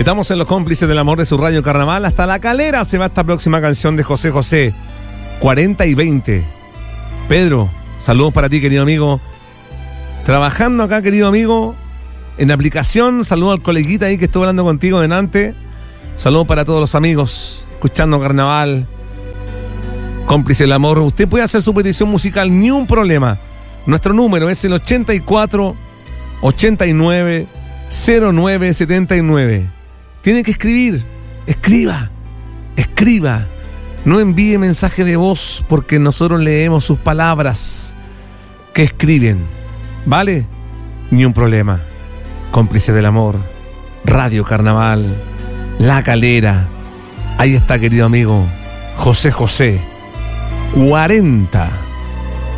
Estamos en los cómplices del amor de su Radio Carnaval. Hasta La Calera se va esta próxima canción de José José, 40 y 20. Pedro, saludos para ti, querido amigo. Trabajando acá, querido amigo, en la aplicación. Saludos al coleguita ahí que estuvo hablando contigo delante. Saludos para todos los amigos escuchando Carnaval, cómplice del amor. Usted puede hacer su petición musical, ni un problema. Nuestro número es el 84 89 09 79. Tiene que escribir. Escriba. No envíe mensaje de voz porque nosotros leemos sus palabras que escriben. ¿Vale? Ni un problema. Cómplice del amor, Radio Carnaval, La Calera. Ahí está, querido amigo, José José, 40